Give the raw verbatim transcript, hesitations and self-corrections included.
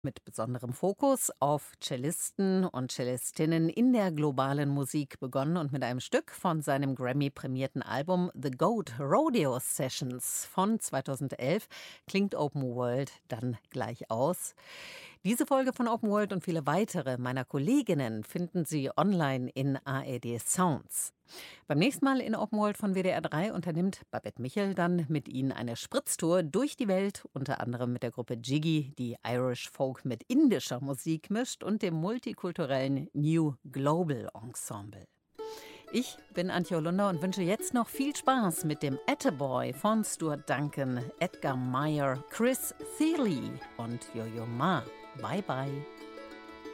Mit besonderem Fokus auf Cellisten und Cellistinnen in der globalen Musik begonnen und mit einem Stück von seinem Grammy-prämierten Album The Goat Rodeo Sessions von zweitausendelf klingt Open World dann gleich aus. Diese Folge von Open World und viele weitere meiner Kolleginnen finden Sie online in A R D Sounds. Beim nächsten Mal in Open World von W D R drei unternimmt Babette Michel dann mit Ihnen eine Spritztour durch die Welt, unter anderem mit der Gruppe Jiggy, die Irish Folk mit indischer Musik mischt, und dem multikulturellen New Global Ensemble. Ich bin Antje Holunder und wünsche jetzt noch viel Spaß mit dem Attaboy von Stuart Duncan, Edgar Meyer, Chris Thile und Yo-Yo Ma. Bye bye.